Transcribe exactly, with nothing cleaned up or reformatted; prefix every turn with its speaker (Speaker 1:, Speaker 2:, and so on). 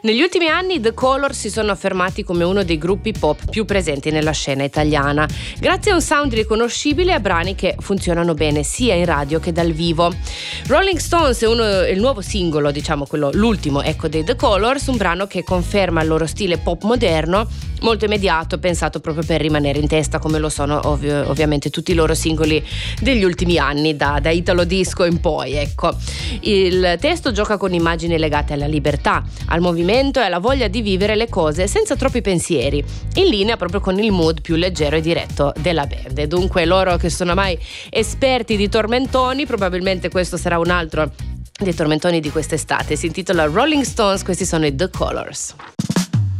Speaker 1: Negli ultimi anni The Colors si sono affermati come uno dei gruppi pop più presenti nella scena italiana, grazie a un sound riconoscibile e a brani che funzionano bene sia in radio che dal vivo. Rolling Stones è, uno, è il nuovo singolo, diciamo quello l'ultimo, ecco, dei The Colors, un brano che conferma il loro stile pop moderno, molto immediato, pensato proprio per rimanere in testa, come lo sono ovvio, ovviamente tutti i loro singoli degli ultimi anni, da, da Italo Disco in poi, ecco. Il testo gioca con immagini legate alla libertà, al movimento e alla voglia di vivere le cose senza troppi pensieri, in linea proprio con il mood più leggero e diretto della band. E dunque loro, che sono ormai esperti di tormentoni, probabilmente questo sarà un altro dei tormentoni di quest'estate. Si intitola Rolling Stones, questi sono i The Colors.